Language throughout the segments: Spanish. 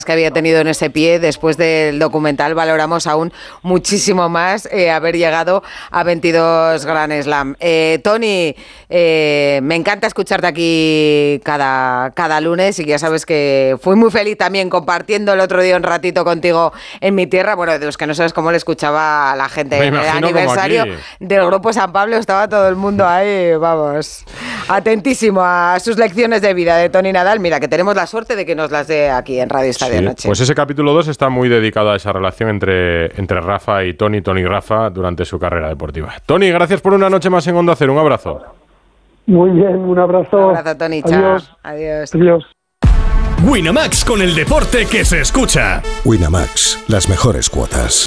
que había tenido en ese pie. Después del documental valoramos aún muchísimo más haber llegado a 22 Grand Slam. Toni, me encanta escucharte aquí cada lunes, y ya sabes que fui muy feliz también compartiendo el otro día un ratito contigo en mi tierra. Bueno, de los que no sabes cómo le escuchaba a la gente en el aniversario del Grupo San Pablo, estaba todo el mundo ahí, vamos, atentísimo a sus lecciones de vida de Toni Nadal. Mira, que tenemos la suerte de que nos las dé aquí en Radio Estadio. Noche. Pues ese capítulo 2 está muy dedicado a esa relación entre Rafa y Toni y Rafa durante su carrera deportiva. Toni, gracias por una noche más en Onda Cero. Un abrazo. Muy bien, un abrazo. Un abrazo, Toni. Adiós. Adiós. Adiós. Winamax, con el deporte que se escucha. Winamax, las mejores cuotas.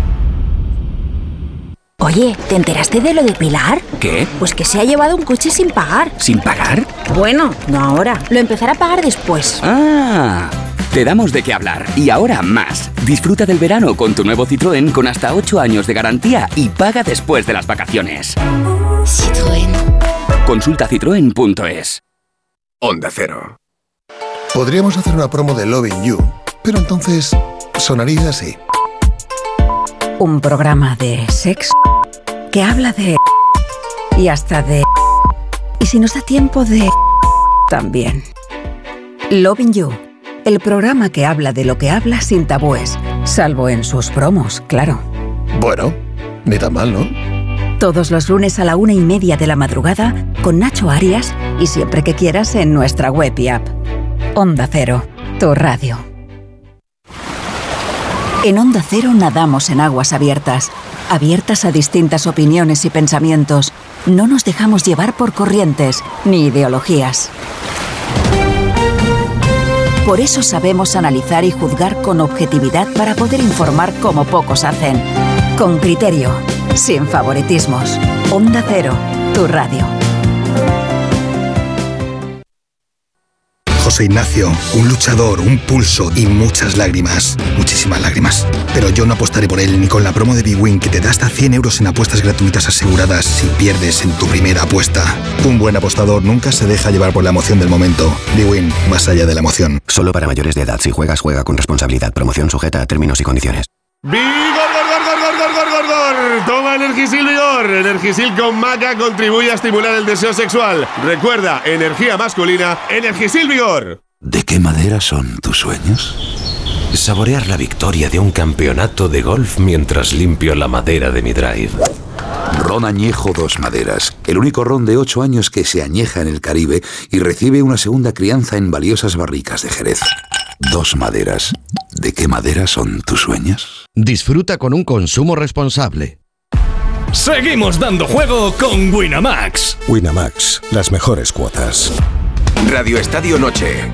Oye, ¿te enteraste de lo de Pilar? ¿Qué? Pues que se ha llevado un coche sin pagar. ¿Sin pagar? Bueno, no ahora. Lo empezará a pagar después. ¡Ah! Te damos de qué hablar. Y ahora más. Disfruta del verano con tu nuevo Citroën con hasta 8 años de garantía y paga después de las vacaciones. Citroën. Consulta citroen.es. Onda Cero. Podríamos hacer una promo de Loving You, pero entonces sonaría así. Un programa de sexo que habla de... y hasta de... y si nos da tiempo de... también. Loving You, el programa que habla de lo que habla sin tabúes, salvo en sus promos, claro. Bueno, ni tan mal, ¿no? Todos los lunes a la 1:30 de la madrugada con Nacho Arias, y siempre que quieras en nuestra web y app. Onda Cero, tu radio. En Onda Cero nadamos en aguas abiertas, abiertas a distintas opiniones y pensamientos. No nos dejamos llevar por corrientes ni ideologías. Por eso sabemos analizar y juzgar con objetividad para poder informar como pocos hacen. Con criterio, sin favoritismos. Onda Cero, tu radio. José Ignacio, un luchador, un pulso y muchas lágrimas. Muchísimas lágrimas. Pero yo no apostaré por él ni con la promo de bwin, que te da hasta 100 euros en apuestas gratuitas aseguradas si pierdes en tu primera apuesta. Un buen apostador nunca se deja llevar por la emoción del momento. bwin, más allá de la emoción. Solo para mayores de edad. Si juegas, juega con responsabilidad. Promoción sujeta a términos y condiciones. ¡Vigor! Toma Energisil Vigor. Energisil con maca contribuye a estimular el deseo sexual. Recuerda, energía masculina, Energisil Vigor. ¿De qué madera son tus sueños? Saborear la victoria de un campeonato de golf mientras limpio la madera de mi drive. Ron Añejo Dos Maderas, el único ron de 8 años que se añeja en el Caribe y recibe una segunda crianza en valiosas barricas de Jerez. Dos Maderas. ¿De qué madera son tus sueños? Disfruta con un consumo responsable. Seguimos dando juego con Winamax. Winamax, las mejores cuotas. Radio Estadio Noche.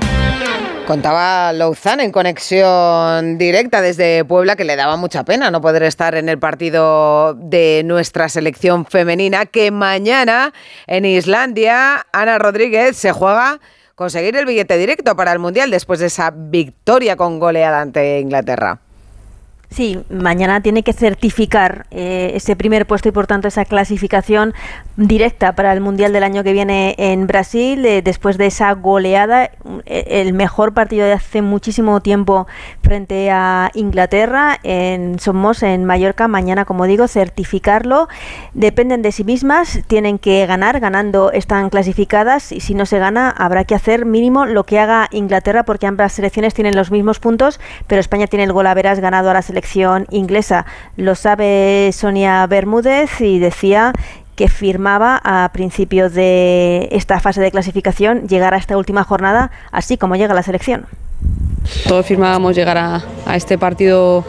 Contaba Louzán en conexión directa desde Puebla que le daba mucha pena no poder estar en el partido de nuestra selección femenina, que mañana en Islandia Ana Rodríguez se juega conseguir el billete directo para el Mundial después de esa victoria con goleada ante Inglaterra. Sí, mañana tiene que certificar ese primer puesto y por tanto esa clasificación directa para el Mundial del año que viene en Brasil, después de esa goleada, el mejor partido de hace muchísimo tiempo frente a Inglaterra en Somos, en Mallorca. Mañana, como digo, certificarlo. Dependen de sí mismas, tienen que ganar, ganando están clasificadas, y si no se gana habrá que hacer mínimo lo que haga Inglaterra, porque ambas selecciones tienen los mismos puntos, pero España tiene el golaveras ganado a la selección inglesa. Lo sabe Sonia Bermúdez y decía que firmaba a principio de esta fase de clasificación llegar a esta última jornada así como llega la selección. Todos firmábamos llegar a este partido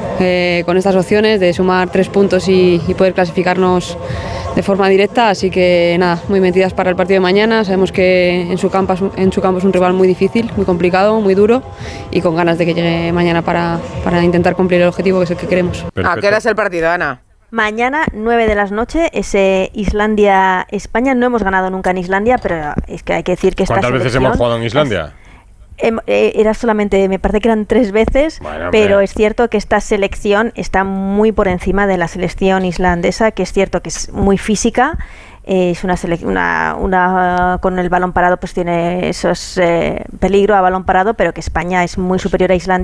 con estas opciones de sumar 3 puntos y poder clasificarnos de forma directa, así que nada, muy metidas para el partido de mañana. Sabemos que en su campo es un rival muy difícil, muy complicado, muy duro, y con ganas de que llegue mañana para intentar cumplir el objetivo que es el que queremos. Perfecto. ¿A qué hora es el partido, Ana? Mañana, 9 de la noche, ese Islandia-España. No hemos ganado nunca en Islandia, pero es que hay que decir que esta ¿Cuántas veces hemos jugado en Islandia? Era solamente, me parece que eran 3 veces, bueno, pero es cierto que esta selección está muy por encima de la selección islandesa, que es cierto que es muy física. Es una con el balón parado pues tiene esos peligro a balón parado, pero que España es muy superior a Islandia.